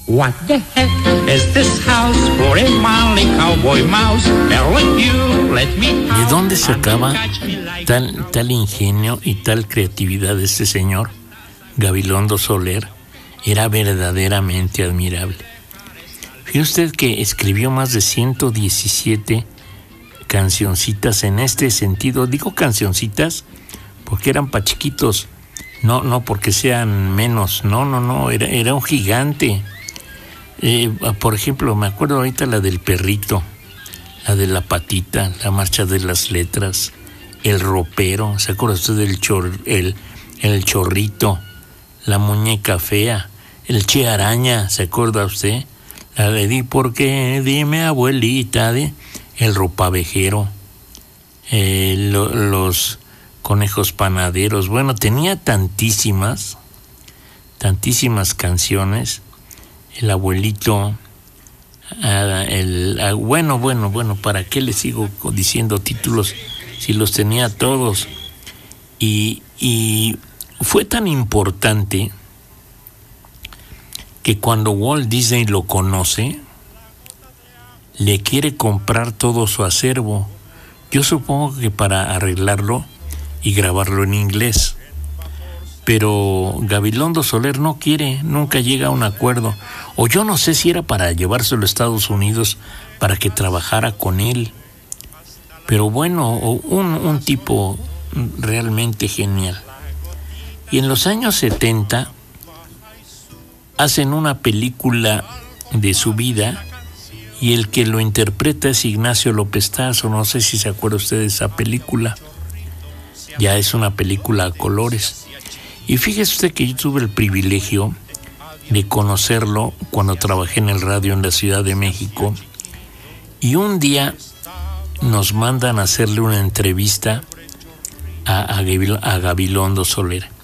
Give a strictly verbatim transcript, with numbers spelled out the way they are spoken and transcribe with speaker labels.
Speaker 1: What the heck is this house for a manly cowboy mouse? Let you, let me
Speaker 2: ¿De dónde sacaba tal, tal ingenio y tal creatividad de este señor, Gabilondo Soler? Era verdaderamente admirable. Fíjese usted que escribió más de ciento diecisiete cancioncitas en este sentido. Digo cancioncitas porque eran pa' chiquitos, no, no porque sean menos, no, no, no, era, era un gigante. Eh, por ejemplo, me acuerdo ahorita la del perrito, la de la patita, la marcha de las letras, el ropero, ¿se acuerda usted del chor, el, el chorrito, la muñeca fea, el Che Araña, ¿se acuerda usted? La de di por qué, dime abuelita, de el ropavejero, eh, lo, los conejos panaderos. Bueno, tenía tantísimas, tantísimas canciones. El abuelito, el, bueno, bueno, bueno, ¿para qué le sigo diciendo títulos si los tenía todos? Y, y fue tan importante que cuando Walt Disney lo conoce, le quiere comprar todo su acervo. Yo supongo que para arreglarlo y grabarlo en inglés. Pero Gabilondo Soler no quiere, nunca llega a un acuerdo. O yo no sé si era para llevárselo a Estados Unidos para que trabajara con él. Pero bueno, un, un tipo realmente genial. Y en los años setenta hacen una película de su vida y el que lo interpreta es Ignacio López Tarso. No sé si se acuerda usted de esa película. Ya es una película a colores. Y fíjese usted que yo tuve el privilegio de conocerlo cuando trabajé en el radio en la Ciudad de México. Y un día nos mandan a hacerle una entrevista a, a, a Gabilondo Soler.